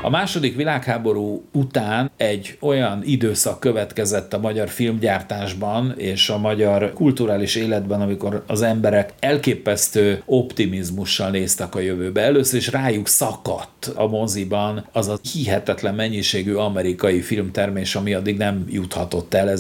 A második világháború után egy olyan időszak következett a magyar filmgyártásban és a magyar kulturális életben, amikor az emberek elképesztő optimizmussal néztek a jövőbe. Először is rájuk szakadt a moziban az a hihetetlen mennyiségű amerikai filmtermés, ami addig nem juthatott el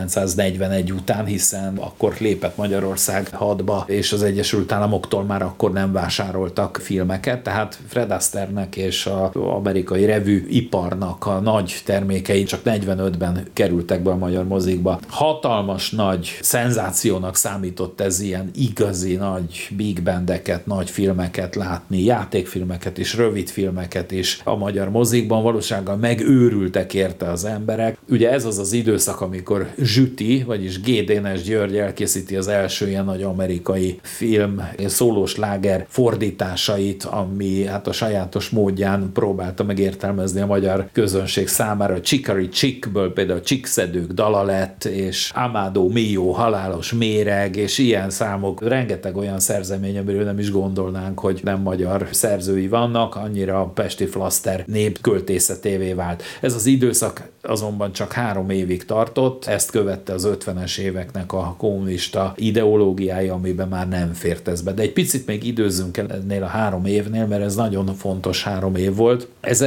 1941 után, hiszen akkor lépett Magyarország hadba, és az Egyesült Államoktól már akkor nem vásároltak filmeket, tehát Fred Astairenek és az amerikai revű iparnak a nagy termékei csak 45-ben kerültek be a magyar mozikba. Hatalmas nagy szenzációnak számított ez ilyen igazi nagy big bandeket, nagy filmeket látni, játékfilmeket is, rövid filmeket is a magyar mozikban, valósággal megőrültek érte az emberek. Ugye ez az az időszak, amikor Zsüti, vagyis G. Dénes György elkészíti az első ilyen nagy amerikai film szólósláger fordításait, ami hát a sajátos módján próbálta megértelmezni a magyar közönség számára. Chicory Chickből például Csíkszedők dala lett, és Amado Mio halálos méreg, és ilyen számok, rengeteg olyan szerzemény, amiről nem is gondolnánk, hogy nem magyar szerzői vannak, annyira a Pesti Flaszter népköltészetévé vált. Ez az időszak azonban csak 3 évig tartott, ezt követte az 50-es éveknek a kommunista ideológiája, amiben már nem fért ez be. De egy picit még időzzünk el ennél a 3 évnél, mert ez nagyon fontos 3 év volt.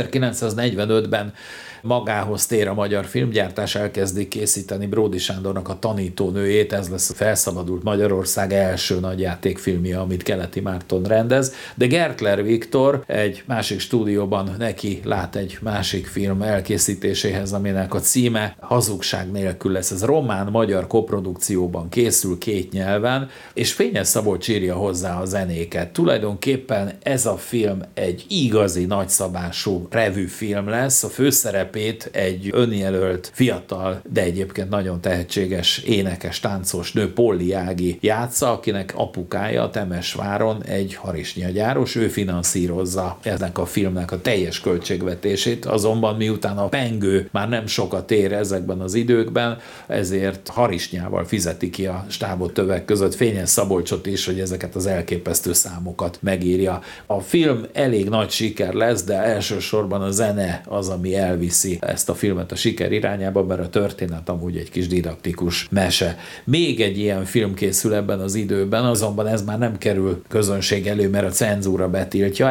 1945-ben magához tér a magyar filmgyártás, elkezdik készíteni Bródy Sándornak a Tanítónőjét, ez lesz a felszabadult Magyarország első nagyjátékfilmje, amit Keleti Márton rendez, de Gertler Viktor egy másik stúdióban neki lát egy másik film elkészítéséhez, aminek a címe Hazugság nélkül lesz. Ez román-magyar koprodukcióban készül 2 nyelven, és Fényes Szabolcs írja hozzá a zenéket. Tulajdonképpen ez a film egy igazi nagyszabású revűfilm lesz, a főszerep egy önjelölt, fiatal, de egyébként nagyon tehetséges énekes, táncos nő, Polly Ági játsza, akinek apukája a Temesváron egy harisnyagyáros, ő finanszírozza ennek a filmnek a teljes költségvetését, azonban miután a pengő már nem sokat ér ezekben az időkben, ezért harisnyával fizeti ki a stábot többek között Fényes Szabolcsot is, hogy ezeket az elképesztő számokat megírja. A film elég nagy siker lesz, de elsősorban a zene az, ami elviszi ezt a filmet a siker irányába, mert a történet amúgy egy kis didaktikus mese. Még egy ilyen film készül ebben az időben, azonban ez már nem kerül közönség elő, mert a cenzúra betiltja.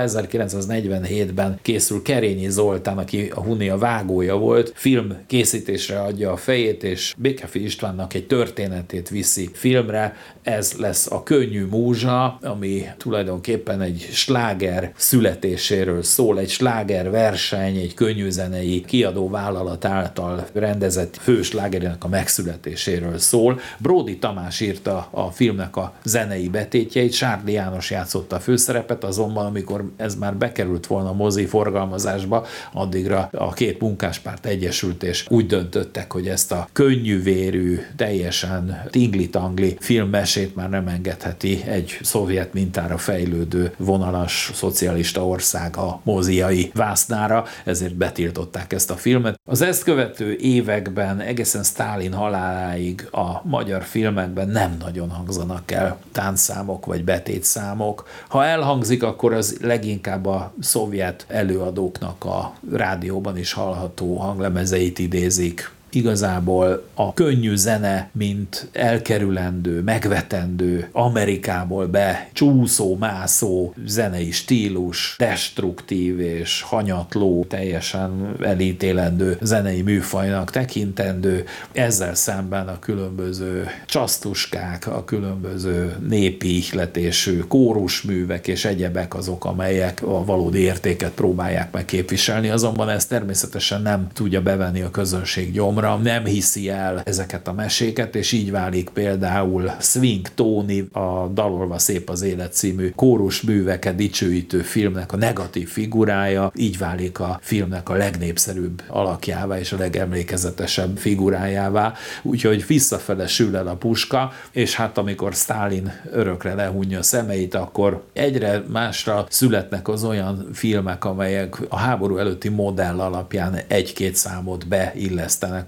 1947-ben készül Kerényi Zoltán, aki a Hunia vágója volt, film készítésre adja a fejét, és Békefi Istvánnak egy történetét viszi filmre. Ez lesz a Könnyű múzsa, ami tulajdonképpen egy sláger születéséről szól, egy sláger verseny, egy könnyűzenei kiadó vállalat által rendezett főslágerének a megszületéséről szól. Bródy Tamás írta a filmnek a zenei betétjeit, Sárdi János játszotta a főszerepet, azonban amikor ez már bekerült volna a mozi forgalmazásba, addigra a 2 munkáspárt egyesült, és úgy döntöttek, hogy ezt a könnyűvérű, teljesen tingli-tangli filmmesét már nem engedheti egy szovjet mintára fejlődő vonalas szocialista ország a moziai vásznára, ezért betiltották ezt a filmet. Az ezt követő években egészen Sztálin haláláig a magyar filmekben nem nagyon hangzanak el táncszámok vagy betétszámok. Ha elhangzik, akkor az leginkább a szovjet előadóknak a rádióban is hallható hanglemezeit idézik. Igazából a könnyű zene, mint elkerülendő, megvetendő, Amerikából be csúszó, mászó zenei stílus, destruktív és hanyatló, teljesen elítélendő zenei műfajnak tekintendő, ezzel szemben a különböző csasztuskák, a különböző népi ihletésű kórusművek és egyebek azok, amelyek a valódi értéket próbálják megképviselni, azonban ez természetesen nem tudja bevenni a közönség gyomra, nem hiszi el ezeket a meséket, és így válik például Swing Tóni, a Dalolva szép az élet című kórusműveket dicsőítő filmnek a negatív figurája, így válik a filmnek a legnépszerűbb alakjává és a legemlékezetesebb figurájává, úgyhogy visszafele sül el a puska, és hát amikor Sztálin örökre lehunja a szemeit, akkor egyre másra születnek az olyan filmek, amelyek a háború előtti modell alapján 1-2 számot beillesztenek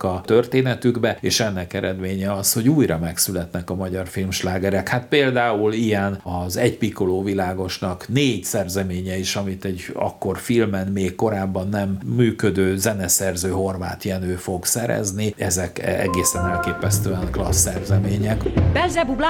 a történetükbe, és ennek eredménye az, hogy újra megszületnek a magyar filmslágerek. Hát például ilyen az Egy Pikoló világosnak 4 szerzeménye is, amit egy akkor filmen még korábban nem működő zeneszerző Horváth Jenő fog szerezni. Ezek egészen elképesztően klassz szerzemények.